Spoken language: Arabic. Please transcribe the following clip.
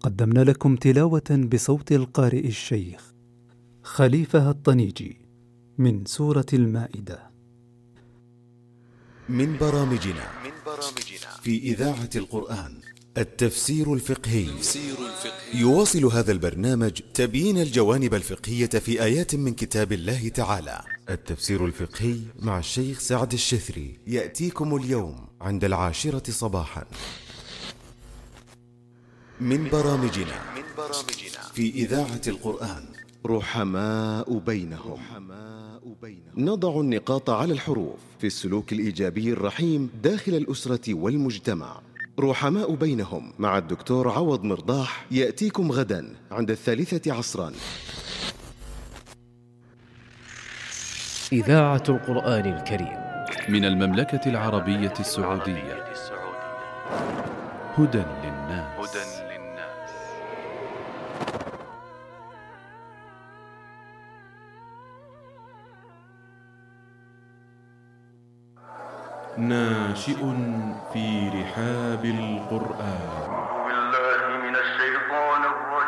قدمنا لكم تلاوة بصوت القارئ الشيخ خليفة الطنيجي من سورة المائدة. من برامجنا في إذاعة القرآن التفسير الفقهي. يواصل هذا البرنامج تبيين الجوانب الفقهية في آيات من كتاب الله تعالى. التفسير الفقهي مع الشيخ سعد الشثري يأتيكم اليوم عند 10 صباحا. من برامجنا في إذاعة القرآن رحماء بينهم. نضع النقاط على الحروف في السلوك الإيجابي الرحيم داخل الأسرة والمجتمع. رحماء بينهم مع الدكتور عوض مرضاح يأتيكم غدا عند 3 عصرا. إذاعة القرآن الكريم من المملكة العربية السعودية. هدى للناس. ناشئ في رحاب القرآن.